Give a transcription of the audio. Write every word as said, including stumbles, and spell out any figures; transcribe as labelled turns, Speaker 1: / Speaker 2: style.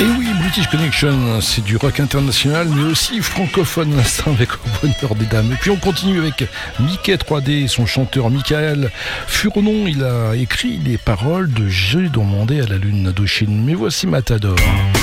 Speaker 1: Et oui, British Connection, c'est du rock international, mais aussi francophone, l'instant avec Au bonheur des dames. Et puis on continue avec Mickey trois D et son chanteur Michael Furnon. Il a écrit les paroles de J'ai demandé à la lune d'Indochine. Mais voici Matador.